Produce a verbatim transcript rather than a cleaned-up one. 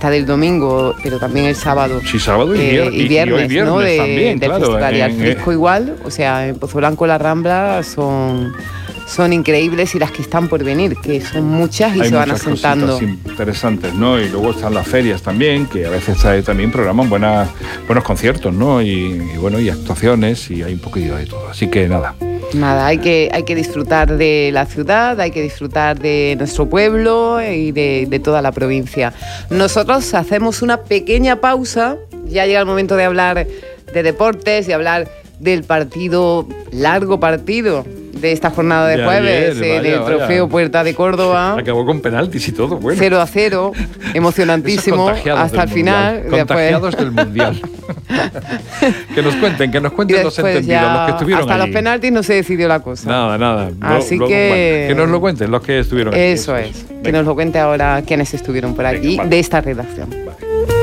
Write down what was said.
fiesta del domingo, pero también el sábado. Sí, sábado y, eh, viernes, y viernes, y hoy viernes ¿no? De, también, del claro. festival. Y al en- fresco igual, o sea, en Pozo Blanco, la Rambla son, son increíbles, y las que están por venir, que son muchas y Hay se van muchas asentando. cositas interesantes, ¿no? Y luego están las ferias también, que a veces trae- también programan buenas, buenos conciertos, ¿no? Y, y bueno, y actuaciones, y hay un poquito de todo. Así que nada. Nada, hay que, hay que disfrutar de la ciudad, hay que disfrutar de nuestro pueblo y de, de toda la provincia. Nosotros hacemos una pequeña pausa, ya llega el momento de hablar de deportes y hablar del partido, largo partido de esta jornada de De jueves, ayer, en vaya, el Trofeo vaya. Puerta de Córdoba. Acabó con penaltis y todo, bueno. cero a cero, emocionantísimo, Esos contagiados hasta del el final. Mundial. Contagiados del Mundial. Que nos cuenten, que nos Y cuenten los después entendidos, ya, los que estuvieron hasta allí. los penaltis no se decidió la cosa. Nada, nada. Así Luego, que- bueno, que nos lo cuenten los que estuvieron allí. Eso es, que Venga. nos lo cuente ahora quienes estuvieron por aquí, Venga, vale. de esta redacción. Vale.